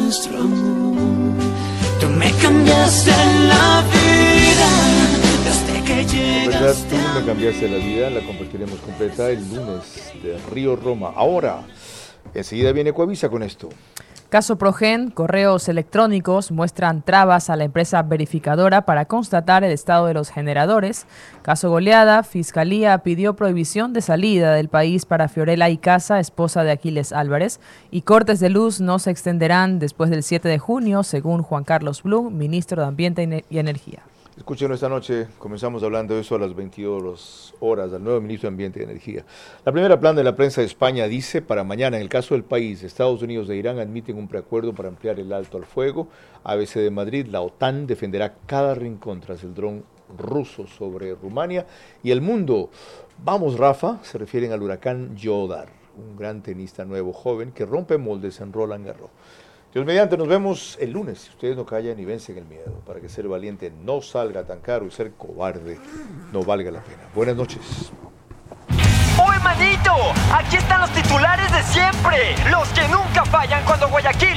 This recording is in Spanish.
nuestro amor. Tú me cambiaste la vida desde que llegaste. La verdad, tú me cambiaste la vida, la compartiremos completa el lunes de Río Roma. Ahora, enseguida viene Coavisa con esto. Caso Progen, correos electrónicos muestran trabas a la empresa verificadora para constatar el estado de los generadores. Caso Goleada, Fiscalía pidió prohibición de salida del país para Fiorella Icaza, esposa de Aquiles Álvarez, y cortes de luz no se extenderán después del 7 de junio, según Juan Carlos Blum, ministro de Ambiente y Energía. Escuchen, esta noche comenzamos hablando de eso a las 22 horas, al nuevo ministro de Ambiente y Energía. La primera plana de la prensa de España dice, para mañana, en el caso del país, Estados Unidos e Irán admiten un preacuerdo para ampliar el alto al fuego. ABC de Madrid, la OTAN defenderá cada rincón tras el dron ruso sobre Rumania. Y El Mundo, vamos Rafa, se refieren al huracán Yodar, un gran tenista nuevo joven que rompe moldes en Roland Garros. Dios mediante, nos vemos el lunes. Si ustedes no callan y vencen el miedo, para que ser valiente no salga tan caro y ser cobarde no valga la pena. Buenas noches. ¡Oh, hermanito! Aquí están los titulares de siempre. Los que nunca fallan cuando Guayaquil